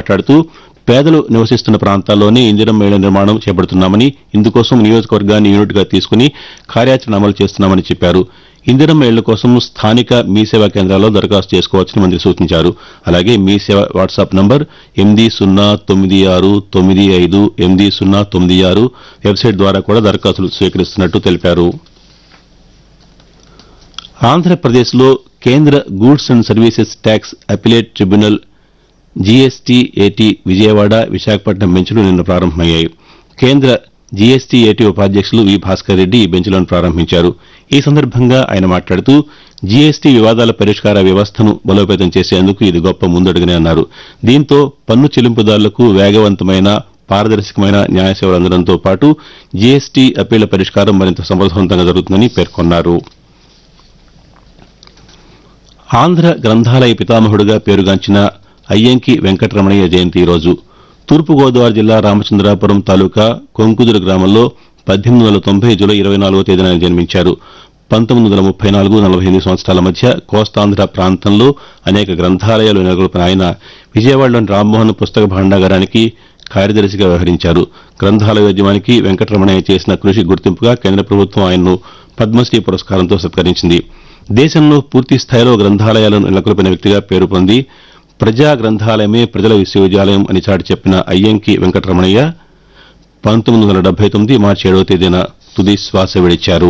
మాట్లాడుతూ పేదలు నివసిస్తున్న ప్రాంతాల్లోనే ఇందిరమ్మ ఇళ్ల నిర్మాణం చేపడుతున్నామని ఇందుకోసం నియోజకవర్గాన్ని యూనిట్గా తీసుకుని కార్యాచరణ అమలు చేస్తున్నామని చెప్పారు. ఇందిరమ్మ ఇళ్ల కోసం స్థానిక మీ సేవా కేంద్రాల్లో దరఖాస్తు చేసుకోవచ్చని మంత్రి సూచించారు. అలాగే మీ సేవ వాట్సాప్ నంబర్ 8096958096 వెబ్సైట్ ద్వారా కూడా దరఖాస్తులు స్వీకరిస్తున్నట్టు తెలిపారు. ఆంధ్రప్రదేశ్లో కేంద్ర goods and services tax appellate tribunal జీఎస్టీఏటీ Vijayawada, Visakhapatnam బెంచ్లు నిన్న ప్రారంభమయ్యాయి. కేంద్ర జీఎస్టీఏటీ ఉపాధ్యక్షులు వి భాస్కర్ రెడ్డి ఈ బెంచ్లను ప్రారంభించారు. ఈ సందర్భంగా ఆయన మాట్లాడుతూ జీఎస్టీ వివాదాల పరిష్కార వ్యవస్థను బలోపేతం చేసేందుకు ఇది గొప్ప ముందడుగని అన్నారు. దీంతో పన్ను చెల్లింపుదారులకు వేగవంతమైన, పారదర్శకమైన న్యాయ సేవలు అందడంతో పాటు జీఎస్టీ అప్పీళ్ల పరిష్కారం మరింత సమర్థవంతంగా జరుగుతుందని పేర్కొన్నారు. ఆంధ్ర గ్రంథాలయ పితామహుడిగా పేరుగాంచిన అయ్యంకి వెంకటరమణయ్య జయంతి ఈరోజు. తూర్పుగోదావరి జిల్లా రామచంద్రాపురం తాలూకా కొంకుదురు గ్రామంలో 1890 జూలై 24వ తేదీన జన్మించారు. 1934-48 సంవత్సరాల మధ్య కోస్తాంధ్ర ప్రాంతంలో అనేక గ్రంథాలయాలు నెలకొల్పిన ఆయన విజయవాడలోని రామ్మోహన్ పుస్తక భాండాగారానికి కార్యదర్శిగా వ్యవహరించారు. గ్రంథాలయోద్యమానికి వెంకటరమణయ్య చేసిన కృషి గుర్తింపుగా కేంద్ర ప్రభుత్వం ఆయన్ను పద్మశ్రీ పురస్కారంతో సత్కరించింది. దేశంలో పూర్తి స్థాయిలో గ్రంథాలయాలను నెలకొల్పిన వ్యక్తిగా పేరు పొంది ప్రజా గ్రంథాలయమే ప్రజల విశ్వవిద్యాలయం అని చాటి చెప్పిన అయ్యంకి వెంకటరమణయ్య 1979 మార్చి 7వ తేదీన తుది శ్వాస విడిచారు.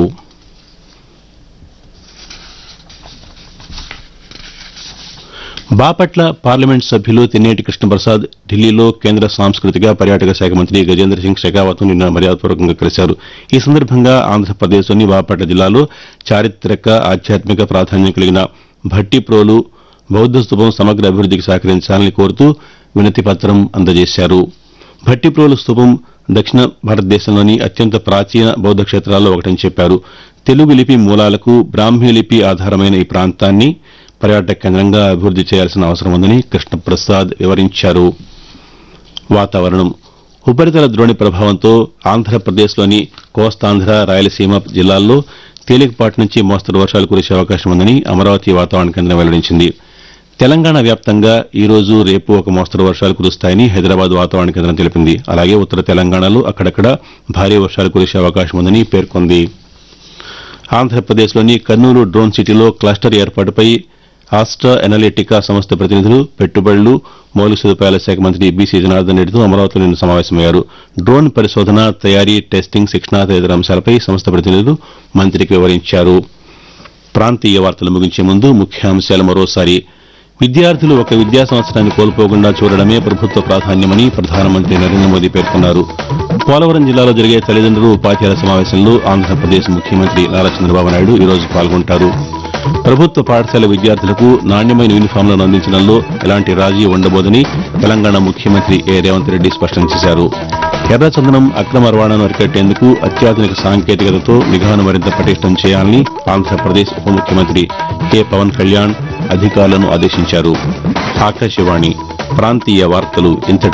బాపట్ల పార్లమెంట్ సభ్యులు తెన్నేటి కృష్ణప్రసాద్ ఢిల్లీలో కేంద్ర సాంస్కృతిక పర్యాటక శాఖ మంత్రి గజేంద్ర సింగ్ షెకావత్ను నిన్న మర్యాదపూర్వకంగా కలిశారు. ఈ సందర్భంగా ఆంధ్రప్రదేశ్లోని బాపట్ల జిల్లాలో చారిత్రక, ఆధ్యాత్మిక ప్రాధాన్యం కలిగిన భట్టిప్రోలు బౌద్ధ స్తూపం సమగ్ర అభివృద్దికి సహకరించాలని కోరుతూ వినతి పత్రం అందజేశారు. భట్టిప్రోలు స్తూపం దక్షిణ భారతదేశంలోని అత్యంత ప్రాచీన బౌద్ధ క్షేత్రాల్లో ఒకటని చెప్పారు. తెలుగు లిపి మూలాలకు బ్రాహ్మీ లిపి ఆధారమైన ఈ ప్రాంతాన్ని పర్యాటక కేంద్రంగా అభివృద్ది చేయాల్సిన అవసరం ఉందని కృష్ణప్రసాద్ వివరించారు. వాతావరణం. ఉపరితల ద్రోణి ప్రభావంతో ఆంధ్రప్రదేశ్లోని కోస్తాంధ్ర, రాయలసీమ జిల్లాల్లో తేలికపాటి నుంచి మోస్తరు వర్షాలు కురిసే అవకాశం ఉందని అమరావతి వాతావరణ కేంద్రం వెల్లడించింది. తెలంగాణ వ్యాప్తంగా ఈ రోజు, రేపు ఒక మోస్తరు వర్షాలు కురుస్తాయని హైదరాబాద్ వాతావరణ కేంద్రం తెలిపింది. అలాగే ఉత్తర తెలంగాణలో అక్కడక్కడ భారీ వర్షాలు కురిసే అవకాశం ఉందని పేర్కొంది. ఆంధ్రప్రదేశ్లోని కర్నూలు డ్రోన్ సిటీలో క్లస్టర్ ఏర్పాటుపై ఆస్ట్రా ఎనలిటికా సంస్థ ప్రతినిధులు, పెట్టుబడులు, మౌలిక సదుపాయాల శాఖ మంత్రి బీసీ జనార్దన్ రెడ్డితో అమరావతిలో నిన్న సమావేశమయ్యారు. డ్రోన్ పరిశోధన, తయారీ, టెస్టింగ్, శిక్షణ తదితర అంశాలపై సంస్థ ప్రతినిధులు మంత్రికి వివరించారు. ప్రాంతీయ వార్తలు ముగించే ముందు ముఖ్యాంశాలు మరోసారి. విద్యార్థులు ఒక విద్యా సంవత్సరాన్ని కోల్పోకుండా చూడడమే ప్రభుత్వ ప్రాధాన్యమని ప్రధానమంత్రి నరేంద్ర మోదీ పేర్కొన్నారు. పోలవరం జిల్లాలో జరిగే తల్లిదండ్రులు, ఉపాధ్యాయుల సమావేశంలో ఆంధ్రప్రదేశ్ ముఖ్యమంత్రి నారా చంద్రబాబు నాయుడు ఈరోజు పాల్గొంటారు. ప్రభుత్వ పాఠశాల విద్యార్థులకు నాణ్యమైన యూనిఫామ్లను అందించడంలో ఎలాంటి రాజీ ఉండబోదని తెలంగాణ ముఖ్యమంత్రి రేవంత్ రెడ్డి స్పష్టం చేశారు. ఎర్రచందనం అక్రమ రవాణాను అరికట్టేందుకు అత్యాధునిక సాంకేతికతతో నిఘాను మరింత పటిష్టం చేయాలని ఆంధ్రప్రదేశ్ ఉప ముఖ్యమంత్రి కె పవన్ కళ్యాణ్ అధికారులను ఆదేశించారు. ఆకాశవాణి ప్రాంతీయ వార్తలు ఇంతటితో